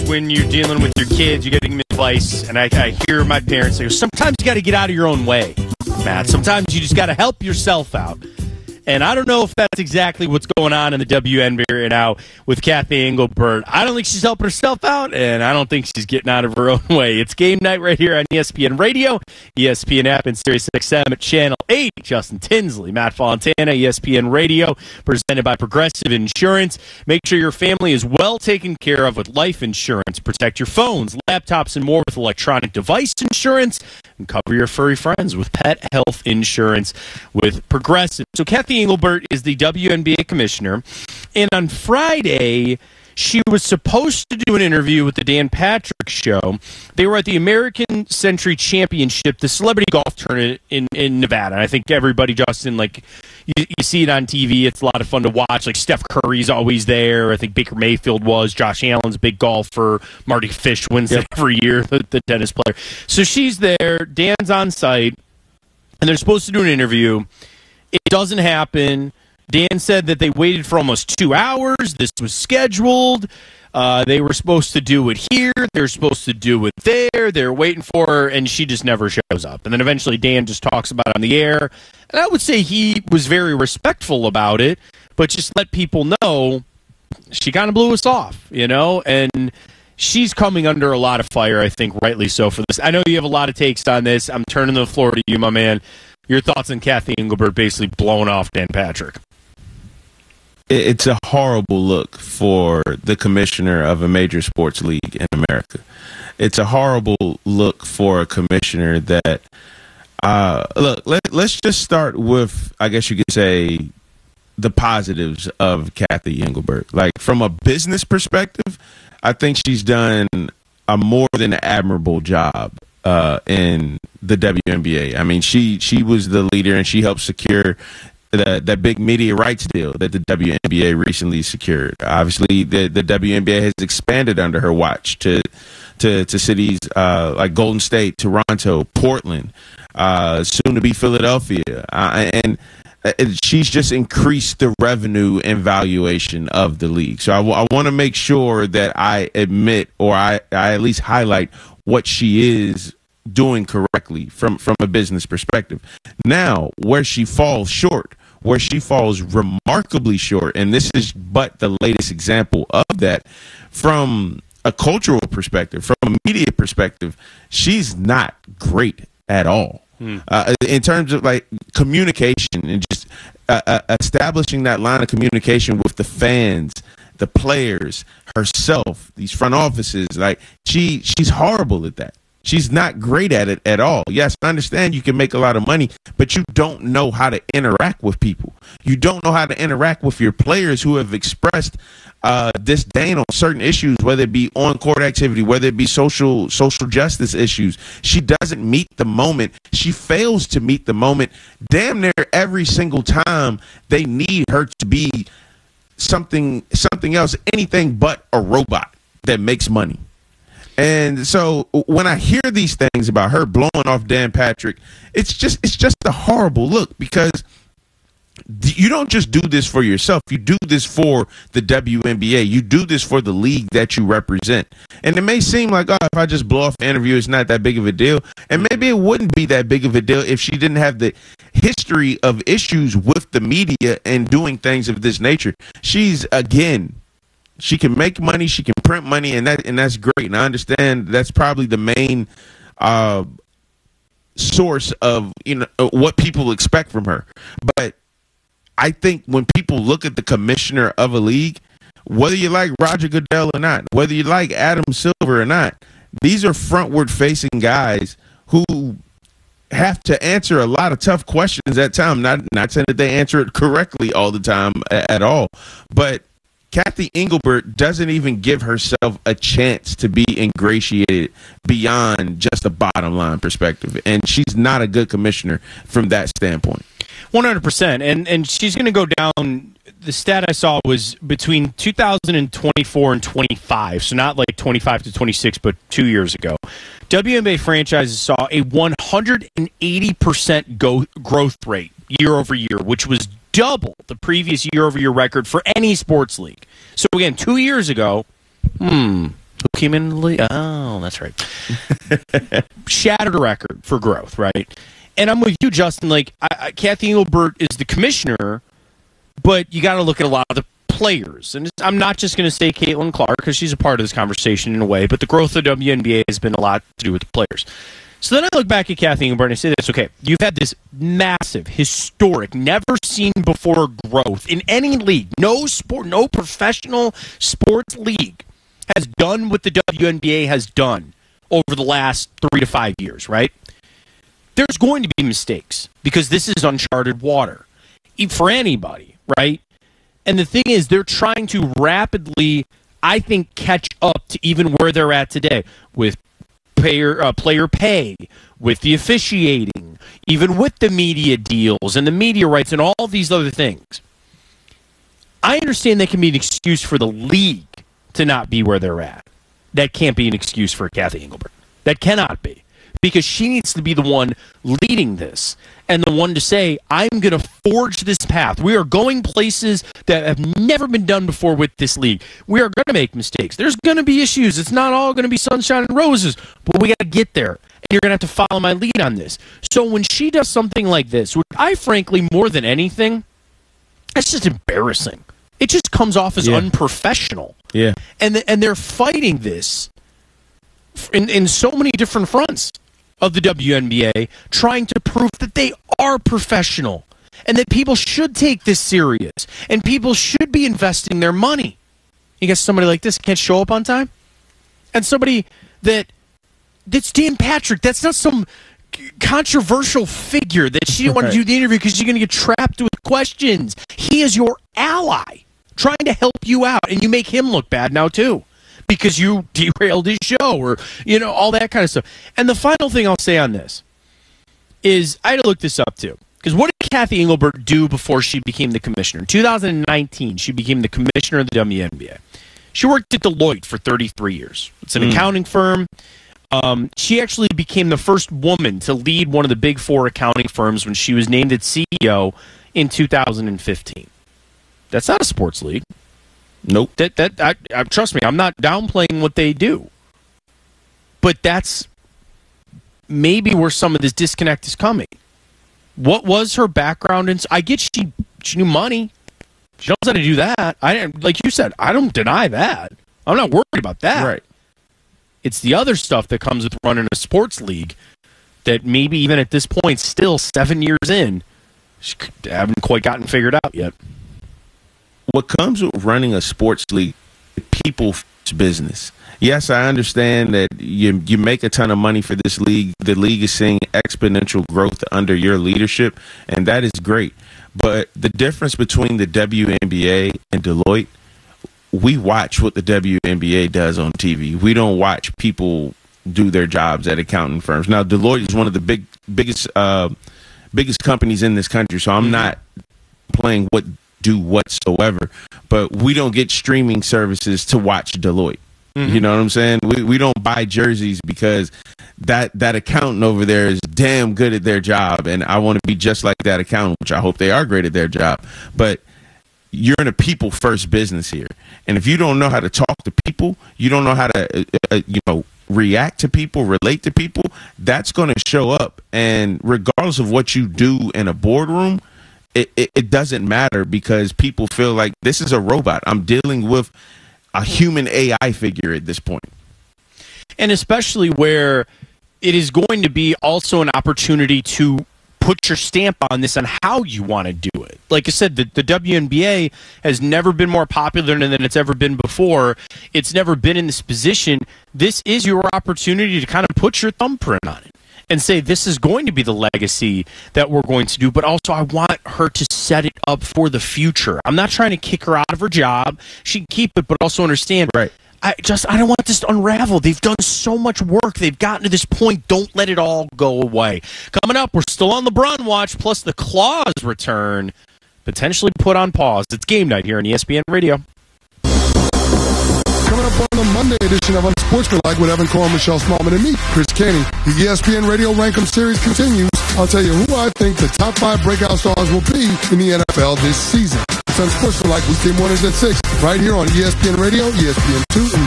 when you're dealing with your kids, you got to give them advice, and I hear my parents say, sometimes you got to get out of your own way, Matt. Sometimes you just got to help yourself out. And I don't know if that's exactly what's going on in the WNBA right now with Kathy Engelbert. I don't think she's helping herself out, and I don't think she's getting out of her own way. It's game night right here on ESPN Radio, ESPN app, and SiriusXM at Channel 8. Justin Tinsley, Matt Fontana, ESPN Radio, presented by Progressive Insurance. Make sure your family is well taken care of with life insurance. Protect your phones, laptops, and more with electronic device insurance. And cover your furry friends with pet health insurance with Progressive. So Kathy Engelbert is the WNBA commissioner, and on Friday she was supposed to do an interview with the Dan Patrick Show. They were at the American Century Championship, the celebrity golf tournament in Nevada. And I think everybody, Justin, like you see it on TV. It's a lot of fun to watch. Like Steph Curry's always there. I think Baker Mayfield was. Josh Allen's a big golfer. Marty Fish wins it every year, the tennis player. So she's there. Dan's on site, and they're supposed to do an interview. It doesn't happen. Dan said that they waited for almost 2 hours. This was scheduled. They were supposed to do it here. They were supposed to do it there. They're waiting for her, and she just never shows up. And then eventually Dan just talks about it on the air. And I would say he was very respectful about it, but just let people know she kind of blew us off, you know? And she's coming under a lot of fire, I think, rightly so, for this. I know you have a lot of takes on this. I'm turning the floor to you, my man. Your thoughts on Kathy Engelbert basically blowing off Dan Patrick? It's a horrible look for the commissioner of a major sports league in America. It's a horrible look for a commissioner that, let's just start with, I guess you could say, the positives of Kathy Engelbert. Like, from a business perspective, I think she's done a more than admirable job in the WNBA. I mean, she was the leader, and she helped secure that big media rights deal that the WNBA recently secured. Obviously, the WNBA has expanded under her watch to cities like Golden State, Toronto, Portland, soon to be Philadelphia, and she's just increased the revenue and valuation of the league. So I want to make sure that I admit, or I at least highlight what she is doing correctly from a business perspective. Now, where she falls short, where she falls remarkably short, and this is but the latest example of that, from a cultural perspective, from a media perspective, she's not great at all. In terms of like communication and just establishing that line of communication with the fans, the players, herself, these front offices, like she's horrible at that. She's not great at it at all. Yes, I understand you can make a lot of money, but you don't know how to interact with people. You don't know how to interact with your players who have expressed disdain on certain issues, whether it be on-court activity, whether it be social justice issues. She doesn't meet the moment. She fails to meet the moment damn near every single time they need her to be something else, anything but a robot that makes money. And so when I hear these things about her blowing off Dan Patrick, it's just a horrible look, because you don't just do this for yourself. You do this for the WNBA. You do this for the league that you represent. And it may seem like, if I just blow off an interview, it's not that big of a deal. And maybe it wouldn't be that big of a deal if she didn't have the history of issues with the media and doing things of this nature. She can make money, she can print money, and that's great. And I understand that's probably the main source of what people expect from her. But I think when people look at the commissioner of a league, whether you like Roger Goodell or not, whether you like Adam Silver or not, these are frontward-facing guys who have to answer a lot of tough questions at times. Not saying that they answer it correctly all the time at all, but Kathy Engelbert doesn't even give herself a chance to be ingratiated beyond just a bottom line perspective. And she's not a good commissioner from that standpoint. 100%. And she's going to go down. The stat I saw was between 2024 and 25. So not like 25 to 26, but 2 years ago. WNBA franchises saw a 180% growth rate year over year, which was double the previous year-over-year record for any sports league. So again, 2 years ago, Who came in the league? Oh, that's right. Shattered a record for growth, right? And I'm with you, Justin. Like, Kathy Engelbert is the commissioner, but you got to look at a lot of the players. And I'm not just going to say Caitlin Clark because she's a part of this conversation in a way, but the growth of the WNBA has been a lot to do with the players. So then I look back at Kathy Engelbert and I say this, okay, you've had this massive, historic, never-seen-before growth in any league. No sport, no professional sports league has done what the WNBA has done over the last 3 to 5 years, right? There's going to be mistakes because this is uncharted water for anybody, right? And the thing is, they're trying to rapidly, I think, catch up to even where they're at today with player pay, with the officiating, even with the media deals and the media rights and all these other things. I understand that can be an excuse for the league to not be where they're at. That can't be an excuse for Kathy Engelbert. That cannot be. Because she needs to be the one leading this and the one to say, I'm going to forge this path. We are going places that have never been done before with this league. We are going to make mistakes. There's going to be issues. It's not all going to be sunshine and roses, but we got to get there. And you're going to have to follow my lead on this. So when she does something like this, which I frankly, more than anything, that's just embarrassing. It just comes off as unprofessional. Yeah. And they're fighting this in so many different fronts of the WNBA, trying to prove that they are professional and that people should take this serious and people should be investing their money. You got somebody like this can't show up on time? And somebody that's Dan Patrick, that's not some controversial figure that she didn't want to do the interview because she's going to get trapped with questions. He is your ally trying to help you out, and you make him look bad now too, because you derailed his show or, all that kind of stuff. And the final thing I'll say on this is I had to look this up too. Because what did Kathy Engelbert do before she became the commissioner? In 2019, she became the commissioner of the WNBA. She worked at Deloitte for 33 years. It's an accounting firm. She actually became the first woman to lead one of the big four accounting firms when she was named its CEO in 2015. That's not a sports league. Nope. Trust me, I'm not downplaying what they do. But that's maybe where some of this disconnect is coming. What was her background? I get she knew money. She knows how to do that. Like you said, I don't deny that. I'm not worried about that. Right. It's the other stuff that comes with running a sports league that maybe even at this point, still 7 years in, she haven't quite gotten figured out yet. What comes with running a sports league, people's business. Yes, I understand that you make a ton of money for this league. The league is seeing exponential growth under your leadership, and that is great. But the difference between the WNBA and Deloitte, we watch what the WNBA does on TV. We don't watch people do their jobs at accounting firms. Now, Deloitte is one of the biggest companies in this country, so I'm not playing whatsoever, but we don't get streaming services to watch Deloitte. You know what I'm saying? We don't buy jerseys because that accountant over there is damn good at their job, and I want to be just like that accountant, which I hope they are great at their job. But you're in a people first business here, and if you don't know how to talk to people, you don't know how to react to people, relate to people, that's going to show up. And regardless of what you do in a boardroom, it doesn't matter, because people feel like this is a robot. I'm dealing with a human AI figure at this point. And especially where it is going to be also an opportunity to put your stamp on this, on how you want to do it. Like I said, the WNBA has never been more popular than it's ever been before. It's never been in this position. This is your opportunity to kind of put your thumbprint on it and say, this is going to be the legacy that we're going to do, but also I want her to set it up for the future. I'm not trying to kick her out of her job. She can keep it, but also understand, right, I don't want this to unravel. They've done so much work. They've gotten to this point. Don't let it all go away. Coming up, we're still on LeBron watch, plus the Claws return, potentially put on pause. It's game night here on ESPN Radio. Coming up on the Monday edition of Unsportsmanlike with Evan Cohen, Michelle Smallman, and me, Chris Caney. The ESPN Radio Rankum Series continues. I'll tell you who I think the top 5 breakout stars will be in the NFL this season. It's Unsportsmanlike weekday mornings at 6, right here on ESPN Radio, ESPN2, and